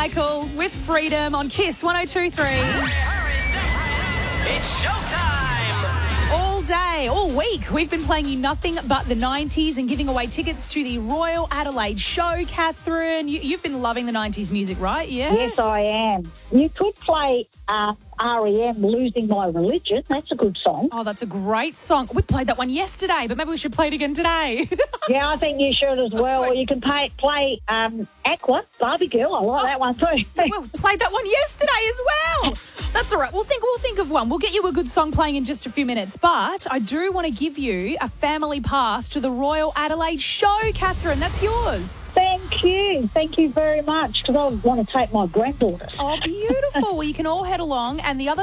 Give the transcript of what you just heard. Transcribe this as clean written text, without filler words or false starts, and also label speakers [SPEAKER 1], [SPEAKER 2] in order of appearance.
[SPEAKER 1] Michael with Freedom on Kiss 102.3.
[SPEAKER 2] It's showtime!
[SPEAKER 1] All day, all week, we've been playing you nothing but the 90s and giving away tickets to the Royal Adelaide show, Catherine. You've been loving the 90s music, right? Yeah?
[SPEAKER 3] Yes, I am. You could play REM, Losing My Religion. That's a good song.
[SPEAKER 1] Oh, that's a great song. We played that one yesterday, but maybe we should play it again today.
[SPEAKER 3] Yeah, I think you should as well. Or you can play Aqua, Barbie Girl. I like that one too.
[SPEAKER 1] We played that one yesterday as well. That's all right. We'll think of one. We'll get you a good song playing in just a few minutes. But I do want to give you a family pass to the Royal Adelaide show, Catherine. That's yours.
[SPEAKER 3] Thank you. Thank you very much, because I want to take my granddaughter.
[SPEAKER 1] Oh, beautiful. Well, you can all head along. And the other